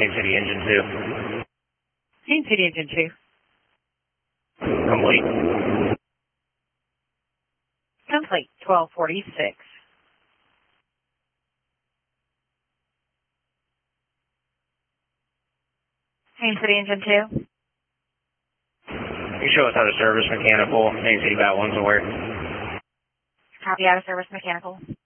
Haines City Engine 2. Haines City Engine 2. Complete. Complete, 1246. Haines City Engine 2. You show us how to service mechanical. Haines City Bat 1's aware. Copy, out of service mechanical.